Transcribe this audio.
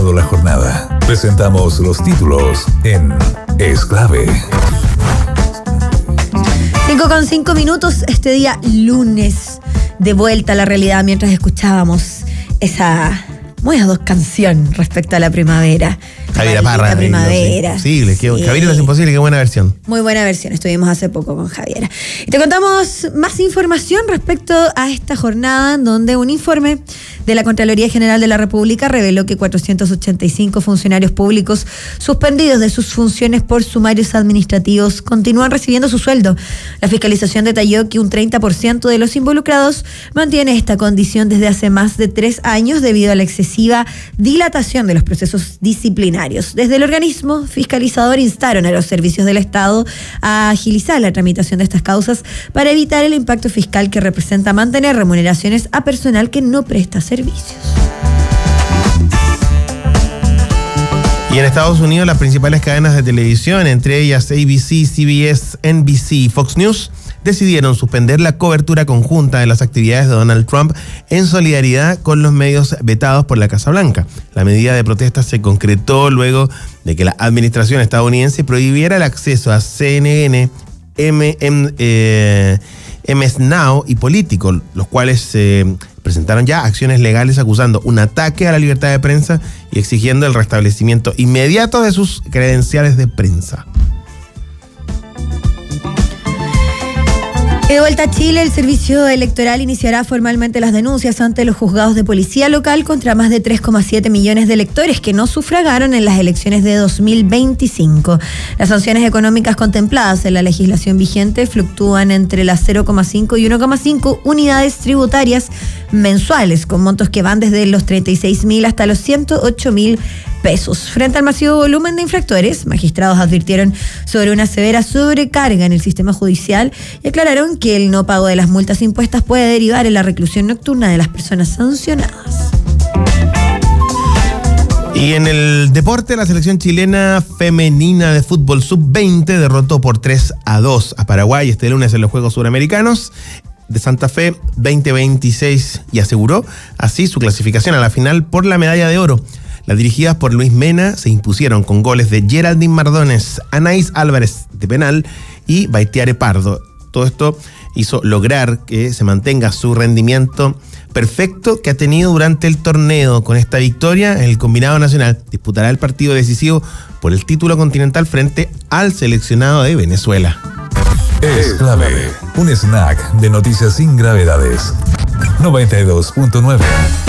comenzado la jornada. Presentamos los títulos en Es Clave. 5:05 este día lunes, de vuelta a la realidad mientras escuchábamos esa muy ad hoc canción respecto a la primavera. Javiera Parra. La primavera. Sí, Javiera es imposible, qué buena versión. Muy buena versión, estuvimos hace poco con Javiera. Y te contamos más información respecto a esta jornada, en donde un informe de la Contraloría General de la República reveló que 485 funcionarios públicos suspendidos de sus funciones por sumarios administrativos continúan recibiendo su sueldo. La fiscalización detalló que un 30% de los involucrados mantiene esta condición desde hace más de 3 años debido a la excesiva dilatación de los procesos disciplinarios. Desde el organismo fiscalizador instaron a los servicios del Estado a agilizar la tramitación de estas causas para evitar el impacto fiscal que representa mantener remuneraciones a personal que no presta servicios. Y en Estados Unidos, las principales cadenas de televisión, entre ellas ABC, CBS, NBC y Fox News, decidieron suspender la cobertura conjunta de las actividades de Donald Trump en solidaridad con los medios vetados por la Casa Blanca. La medida de protesta se concretó luego de que la administración estadounidense prohibiera el acceso a CNN, MS Now y Politico, los cuales presentaron ya acciones legales acusando un ataque a la libertad de prensa y exigiendo el restablecimiento inmediato de sus credenciales de prensa. De vuelta a Chile, el Servicio Electoral iniciará formalmente las denuncias ante los juzgados de policía local contra más de 3,7 millones de electores que no sufragaron en las elecciones de 2025. Las sanciones económicas contempladas en la legislación vigente fluctúan entre las 0,5 y 1,5 unidades tributarias mensuales, con montos que van desde los 36.000 hasta los 108.000 pesos. Frente al masivo volumen de infractores, magistrados advirtieron sobre una severa sobrecarga en el sistema judicial y aclararon que el no pago de las multas impuestas puede derivar en la reclusión nocturna de las personas sancionadas. Y en el deporte, la selección chilena femenina de fútbol sub-20 derrotó por 3-2 a Paraguay este lunes en los Juegos Suramericanos de Santa Fe 2026 y aseguró así su clasificación a la final por la medalla de oro. Las dirigidas por Luis Mena se impusieron con goles de Geraldine Mardones, Anaís Álvarez de penal y Baitiare Pardo. Todo esto hizo lograr que se mantenga su rendimiento perfecto que ha tenido durante el torneo. Con esta victoria, el combinado nacional disputará el partido decisivo por el título continental frente al seleccionado de Venezuela. Es Clave, un snack de noticias sin gravedades. 92.9